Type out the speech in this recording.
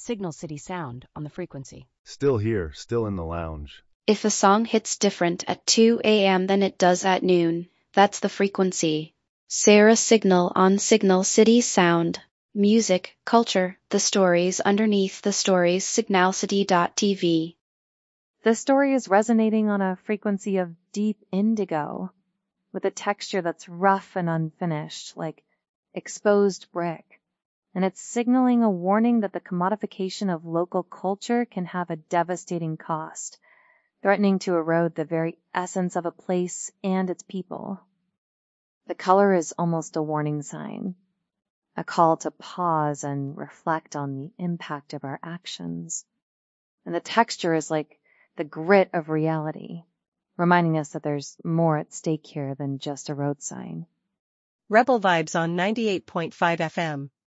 Signal City Sound on the frequency. Still here, still in the lounge. If a song hits different at 2 a.m. than it does at noon, that's the frequency. Sarah Signal on Signal City Sound. Music, culture, the stories underneath the stories. Signalcity.tv. The story is resonating on a frequency of deep indigo, with a texture that's rough and unfinished, like exposed brick. And it's signaling a warning that the commodification of local culture can have a devastating cost, threatening to erode the very essence of a place and its people. The color is almost a warning sign, a call to pause and reflect on the impact of our actions. And the texture is like the grit of reality, reminding us that there's more at stake here than just a road sign. Rebel Vibes on 98.5 FM.